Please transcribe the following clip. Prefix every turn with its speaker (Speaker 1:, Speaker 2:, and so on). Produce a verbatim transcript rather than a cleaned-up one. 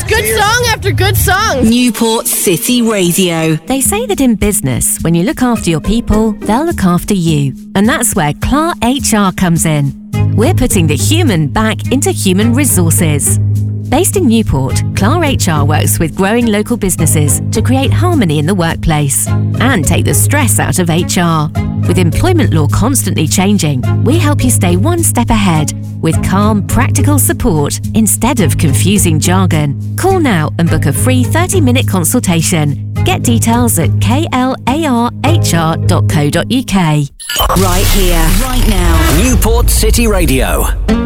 Speaker 1: just good song after good song.
Speaker 2: Newport City Radio.
Speaker 3: They say that in business, when you look after your people, they'll look after you. And that's where C L A R H R comes in. We're putting the human back into human resources. Based in Newport, C L A R H R works with growing local businesses to create harmony in the workplace and take the stress out of H R. With employment law constantly changing, we help you stay one step ahead with calm, practical support instead of confusing jargon. Call now and book a free thirty-minute consultation. Get details at k l a r h r dot co dot u k.
Speaker 2: Right here, right now.
Speaker 4: Newport City Radio.